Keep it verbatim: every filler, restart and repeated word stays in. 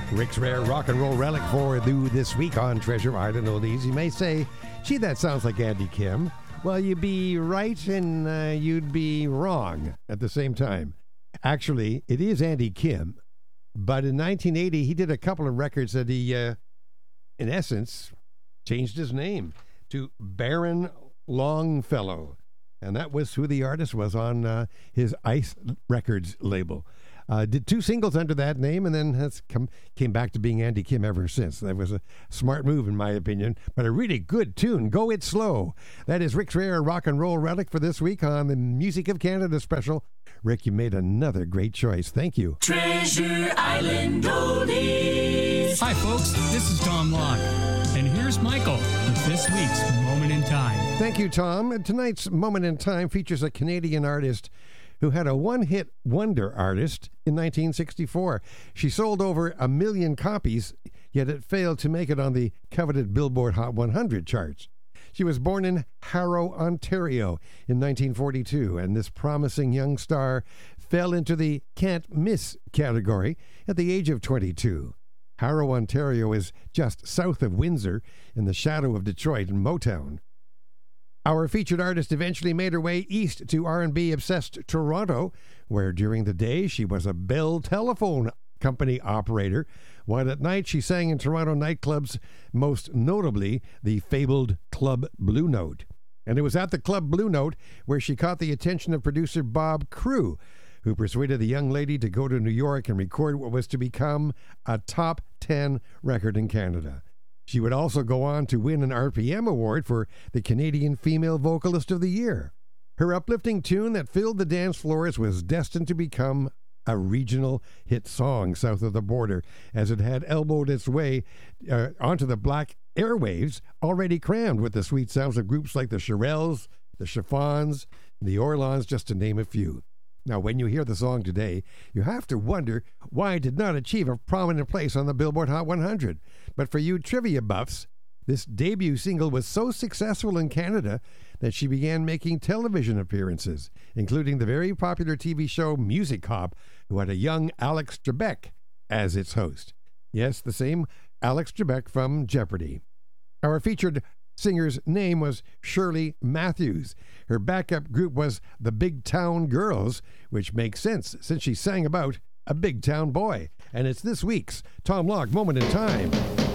Rick's rare rock and roll relic for you this week on Treasure Island Oldies. You may say, gee, that sounds like Andy Kim. Well, you'd be right and uh, you'd be wrong at the same time. Actually, it is Andy Kim, but in nineteen eighty, he did a couple of records that he, uh, in essence, changed his name to Baron Longfellow. And that was who the artist was on uh, his Ice Records label. Uh, did two singles under that name and then has come came back to being Andy Kim ever since. That was a smart move, in my opinion, but a really good tune. Go It Slow. That is Rick's rare rock and roll relic for this week on the Music of Canada special. Rick, you made another great choice. Thank you. Treasure Island Oldies. Hi, folks. This is Tom Locke. And here's Michael with this week's Moment in Time. Thank you, Tom. Tonight's Moment in Time features a Canadian artist who had a one-hit wonder artist in nineteen sixty-four. She sold over a million copies, yet it failed to make it on the coveted Billboard Hot one hundred charts. She was born in Harrow, Ontario in nineteen forty-two, and this promising young star fell into the can't miss category at the age of twenty-two. Harrow, Ontario is just south of Windsor in the shadow of Detroit and Motown. Our featured artist eventually made her way east to R and B-obsessed Toronto, where during the day she was a Bell Telephone Company operator, while at night she sang in Toronto nightclubs, most notably the fabled Club Blue Note. And it was at the Club Blue Note where she caught the attention of producer Bob Crew, who persuaded the young lady to go to New York and record what was to become a top ten record in Canada. She would also go on to win an R P M award for the Canadian Female Vocalist of the Year. Her uplifting tune that filled the dance floors was destined to become a regional hit song south of the border, as it had elbowed its way uh, onto the black airwaves, already crammed with the sweet sounds of groups like the Shirelles, the Chiffons, the Orleans, just to name a few. Now, when you hear the song today, you have to wonder why it did not achieve a prominent place on the Billboard Hot one hundred. But for you trivia buffs, this debut single was so successful in Canada that she began making television appearances, including the very popular T V show Music Hop, who had a young Alex Trebek as its host. Yes, the same Alex Trebek from Jeopardy! Our featured singer's name was Shirley Matthews. Her backup group was the Big Town Girls, which makes sense since she sang about a big town boy. And it's this week's Tom Locke Moment in Time.